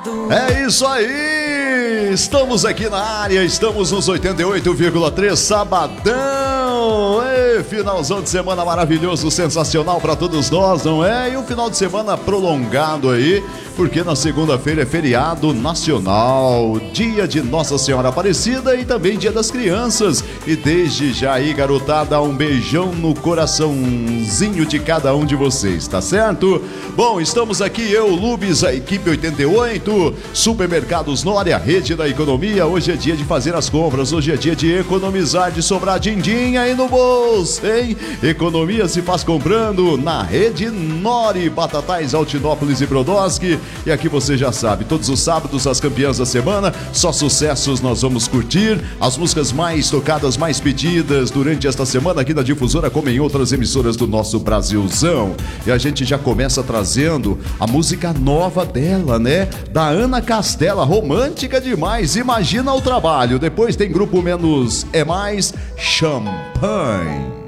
É isso aí! Estamos aqui na área, estamos nos 88,3 sabadão! Ei, finalzão de semana maravilhoso, sensacional para todos nós, não é? E um final de semana prolongado aí, porque na segunda-feira é feriado nacional, dia de Nossa Senhora Aparecida e também dia das crianças. E desde já aí, garotada, um beijão no coraçãozinho de cada um de vocês, tá certo? Bom, estamos aqui, eu, Lubes, a equipe 88, Supermercados Nória, rede da economia. Hoje é dia de fazer as compras, hoje é dia de economizar, de sobrar din-din aí no bolso, hein? Economia se faz comprando na rede Nori, Batatais, Altinópolis e Brodowski. E aqui você já sabe, todos os sábados as campeãs da semana, só sucessos nós vamos curtir, as músicas mais tocadas, mais pedidas durante esta semana aqui na Difusora, como em outras emissoras do nosso Brasilzão. E a gente já começa trazendo a música nova dela, né? Da Ana Castela, romântica demais, imagina o trabalho. Depois tem Grupo Menos é Mais, Champanhe.